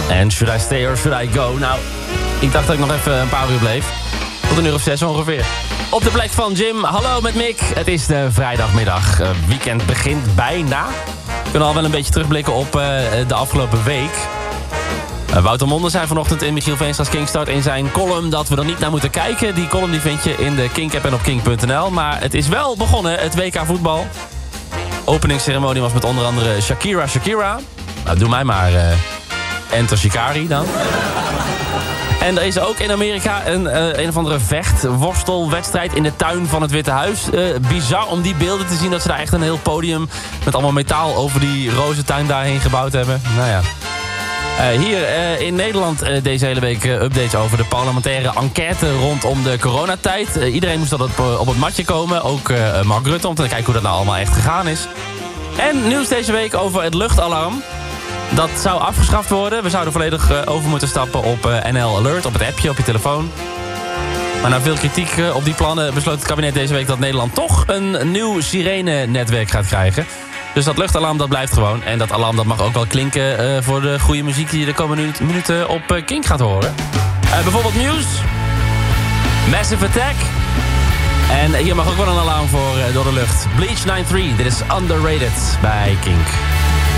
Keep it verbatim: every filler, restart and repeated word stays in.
En Should I Stay or Should I Go? Nou, ik dacht dat ik nog even een paar uur bleef. Tot een uur of zes ongeveer. Op de plek van Jim, hallo met Mick. Het is de vrijdagmiddag. Uh, weekend begint bijna. We kunnen al wel een beetje terugblikken op uh, de afgelopen week. Uh, Wouter Monde zei vanochtend in Michiel Veenstra's Kingstart in zijn column dat we er niet naar moeten kijken. Die column die vind je in de Kink-app en op kink punt n l. Maar het is wel begonnen, het W K voetbal. Openingsceremonie was met onder andere Shakira Shakira. Nou, doe mij maar uh, Enter Shikari dan. En er is ook in Amerika een, uh, een of andere vechtworstelwedstrijd in de tuin van het Witte Huis. Uh, bizar om die beelden te zien dat ze daar echt een heel podium met allemaal metaal over die rozentuin daarheen gebouwd hebben. Nou ja. Uh, hier uh, in Nederland uh, deze hele week uh, updates over de parlementaire enquête rondom de coronatijd. Uh, iedereen moest dat op, uh, op het matje komen, ook uh, Mark Rutte, om te kijken hoe dat nou allemaal echt gegaan is. En nieuws deze week over het luchtalarm. Dat zou afgeschaft worden. We zouden volledig uh, over moeten stappen op uh, N L Alert, op het appje, op je telefoon. Maar na veel kritiek uh, op die plannen besloot het kabinet deze week dat Nederland toch een nieuw sirene-netwerk gaat krijgen. Dus dat luchtalarm dat blijft gewoon. En dat alarm dat mag ook wel klinken uh, voor de goede muziek die je de komende minuten op uh, Kink gaat horen. Uh, bijvoorbeeld Muse, Massive Attack. En hier mag ook wel een alarm voor uh, door de lucht. Bleach nine three, dit is Underrated bij Kink.